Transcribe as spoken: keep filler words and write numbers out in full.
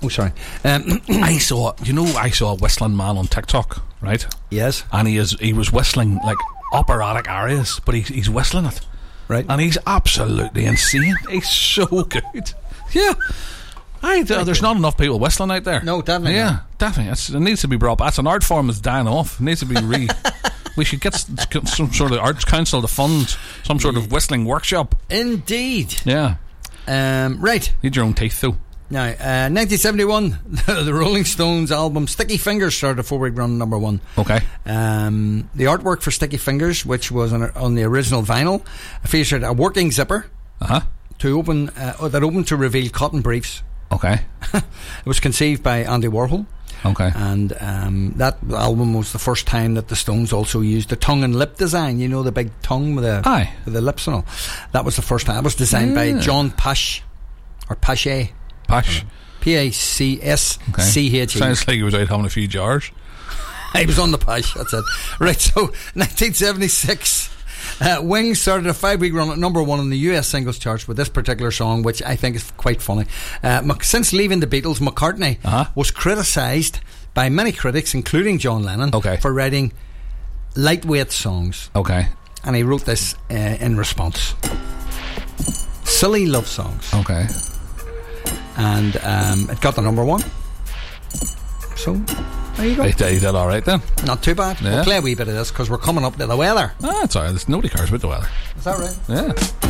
Oh, sorry. Um, I saw, you know, I saw a whistling man on TikTok, right? Yes. And he is he was whistling like operatic arias, but he's he's whistling it, right? And he's absolutely insane. He's so good. Yeah. I, uh, there's not enough people whistling out there. No, definitely. Yeah, not. definitely. It's, it needs to be brought back. It's an art form that's dying off. It needs to be re. We should get some sort of arts council to fund some sort of whistling workshop. Indeed. Yeah. Um, right. Need your own teeth, though. Now, uh, nineteen seventy-one, the Rolling Stones album Sticky Fingers started a four-week run number one. Okay. Um, the artwork for Sticky Fingers, which was on, on the original vinyl, featured a working zipper uh-huh. to open uh, that opened to reveal cotton briefs. Okay. It was conceived by Andy Warhol. Okay. And um, that album was the first time that the Stones also used the tongue and lip design. You know, the big tongue with the, Aye. with the lips and all. That was the first time. It was designed yeah. by John Pash, or Pache. Pash. P A C S C H E. Sounds like he was out having a few jars. He was on the Pash, that's it. Right, so nineteen seventy-six... Uh, Wings started a five-week run at number one on the U S singles charts with this particular song, which I think is quite funny. Uh, since leaving the Beatles, McCartney uh-huh. was criticised by many critics, including John Lennon, okay. for writing lightweight songs. Okay. And he wrote this uh, in response. Silly love songs. Okay. And um, it got the number one. So... there you go. He did, he did alright then. Not too bad. Yeah. We'll play a wee bit of this because we're coming up to the weather. Ah, it's alright. Nobody cares about the weather. Is that right? Yeah.